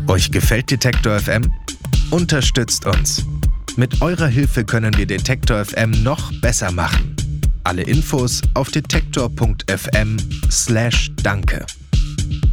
Euch gefällt Detektor FM? Unterstützt uns. Mit eurer Hilfe können wir Detektor FM noch besser machen. Alle Infos auf detektor.fm/danke.